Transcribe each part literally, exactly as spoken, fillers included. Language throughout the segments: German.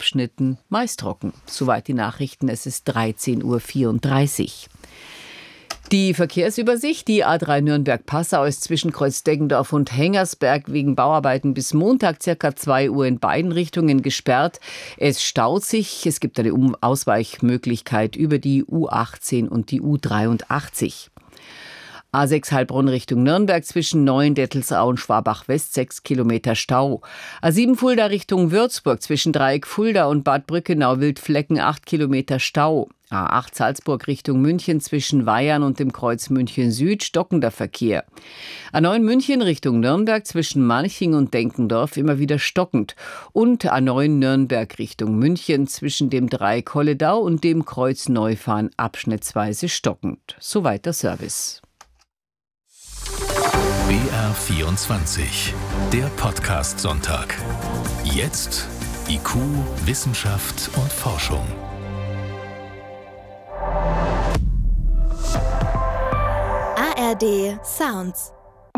Abschnitten meist trocken. Soweit die Nachrichten, es ist dreizehn Uhr vierunddreißig. Die Verkehrsübersicht, die A drei Nürnberg-Passau ist zwischen Kreuzdeggendorf und Hengersberg wegen Bauarbeiten bis Montag circa zwei Uhr in beiden Richtungen gesperrt. Es staut sich, es gibt eine Ausweichmöglichkeit über die U achtzehn und die U dreiundachtzig. A sechs Heilbronn Richtung Nürnberg zwischen Neuendettelsau und Schwabach-West sechs Kilometer Stau. A sieben Fulda Richtung Würzburg zwischen Dreieck Fulda und Bad Brückenau-Wildflecken acht Kilometer Stau. A acht Salzburg Richtung München zwischen Weyern und dem Kreuz München Süd stockender Verkehr. A neun München Richtung Nürnberg zwischen Manching und Denkendorf immer wieder stockend. Und A neun Nürnberg Richtung München zwischen dem Dreieck Holledau und dem Kreuz Neufahren abschnittsweise stockend. Soweit der Service. B R vierundzwanzig, der Podcast-Sonntag. Jetzt I Q, Wissenschaft und Forschung. A R D Sounds.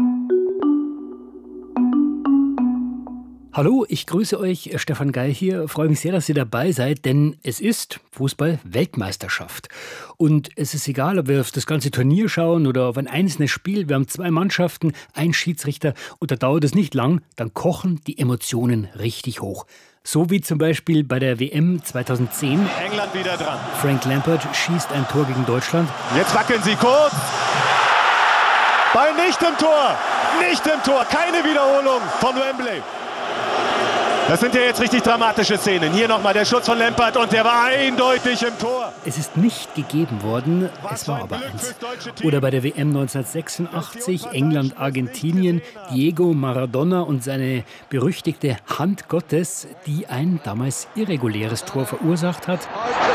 Hallo, ich grüße euch, Stefan Geil hier. Freue mich sehr, dass ihr dabei seid, denn es ist Fußball-Weltmeisterschaft. Und es ist egal, ob wir auf das ganze Turnier schauen oder auf ein einzelnes Spiel. Wir haben zwei Mannschaften, ein Schiedsrichter und da dauert es nicht lang, dann kochen die Emotionen richtig hoch. So wie zum Beispiel bei der W M zweitausendzehn. England wieder dran. Frank Lampard schießt ein Tor gegen Deutschland. Jetzt wackeln sie kurz. Ball nicht im Tor. Nicht im Tor. Keine Wiederholung von Wembley. Das sind ja jetzt richtig dramatische Szenen. Hier nochmal der Schuss von Lampard und der war eindeutig im Tor. Es ist nicht gegeben worden, es war aber eins. Oder bei der W M neunzehnhundertsechsundachtzig, England, Argentinien, Diego Maradona und seine berüchtigte Hand Gottes, die ein damals irreguläres Tor verursacht hat.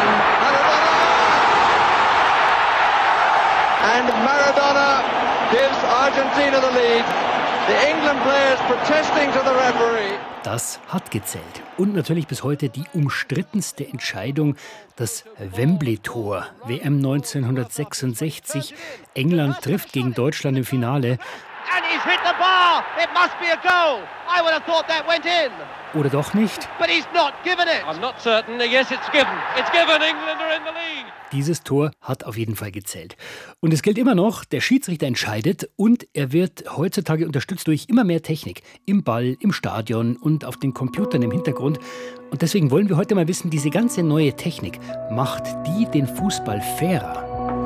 And Maradona gives Argentina the lead. The England players protesting to the referee. Das hat gezählt. Und natürlich bis heute die umstrittenste Entscheidung, das Wembley-Tor. W M neunzehnhundertsechsundsechzig. England trifft gegen Deutschland im Finale. And he's hit the bar. It must be a goal. I would have thought that went in. Oder doch nicht? But he's not given it. I'm not certain. Yes, it's given. It's given. England are in the lead. Dieses Tor hat auf jeden Fall gezählt. Und es gilt immer noch, der Schiedsrichter entscheidet und er wird heutzutage unterstützt durch immer mehr Technik. Im Ball, im Stadion und auf den Computern im Hintergrund. Und deswegen wollen wir heute mal wissen, diese ganze neue Technik, macht die den Fußball fairer?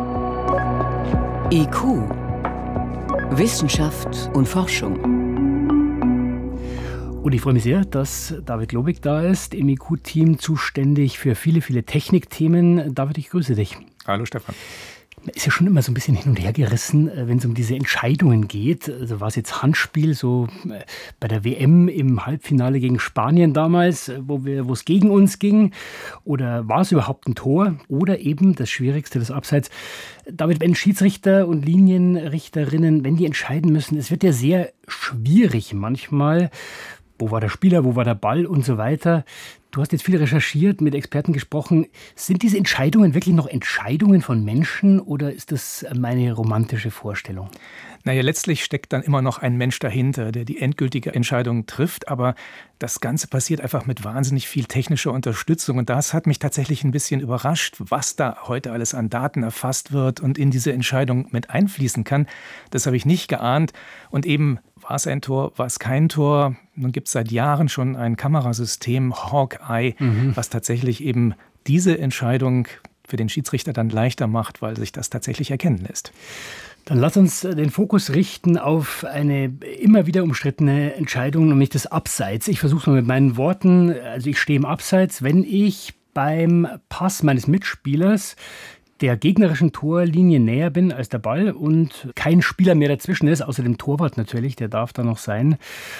I Q, Wissenschaft und Forschung. Und ich freue mich sehr, dass David Globig da ist, im I Q-Team zuständig für viele, viele Technikthemen. David, ich grüße dich. Hallo Stefan. Man ist ja schon immer so ein bisschen hin und her gerissen, wenn es um diese Entscheidungen geht. Also war es jetzt Handspiel, so bei der W M im Halbfinale gegen Spanien damals, wo wir, wo es gegen uns ging? Oder war es überhaupt ein Tor? Oder eben das Schwierigste, das Abseits. David, wenn Schiedsrichter und Linienrichterinnen, wenn die entscheiden müssen, es wird ja sehr schwierig manchmal. Wo war der Spieler, wo war der Ball und so weiter. Du hast jetzt viel recherchiert, mit Experten gesprochen. Sind diese Entscheidungen wirklich noch Entscheidungen von Menschen oder ist das meine romantische Vorstellung? Naja, letztlich steckt dann immer noch ein Mensch dahinter, der die endgültige Entscheidung trifft. Aber das Ganze passiert einfach mit wahnsinnig viel technischer Unterstützung. Und das hat mich tatsächlich ein bisschen überrascht, was da heute alles an Daten erfasst wird und in diese Entscheidung mit einfließen kann. Das habe ich nicht geahnt. Und eben, war es ein Tor, war es kein Tor? Nun gibt es seit Jahren schon ein Kamerasystem, Hawkeye, mhm. was tatsächlich eben diese Entscheidung für den Schiedsrichter dann leichter macht, weil sich das tatsächlich erkennen lässt. Dann lass uns den Fokus richten auf eine immer wieder umstrittene Entscheidung, nämlich das Abseits. Ich versuche es mal mit meinen Worten. Also ich stehe im Abseits, wenn ich beim Pass meines Mitspielers der gegnerischen Torlinie näher bin als der Ball und kein Spieler mehr dazwischen ist, außer dem Torwart natürlich, der darf da noch sein.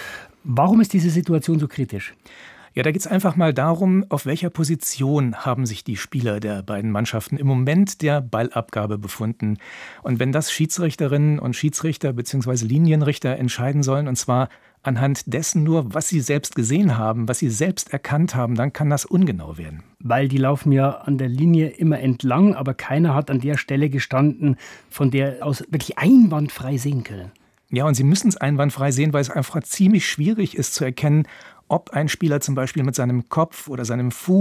Warum ist diese Situation so kritisch? Ja, da geht es einfach mal darum, auf welcher Position haben sich die Spieler der beiden Mannschaften im Moment der Ballabgabe befunden. Und wenn das Schiedsrichterinnen und Schiedsrichter bzw. Linienrichter entscheiden sollen, und zwar anhand dessen nur, was sie selbst gesehen haben, was sie selbst erkannt haben, dann kann das ungenau werden. Weil die laufen ja an der Linie immer entlang, aber keiner hat an der Stelle gestanden, von der aus wirklich einwandfrei sehen können. Ja, und sie müssen es einwandfrei sehen, weil es einfach ziemlich schwierig ist zu erkennen, ob ein Spieler zum Beispiel mit seinem Kopf oder seinem Fuß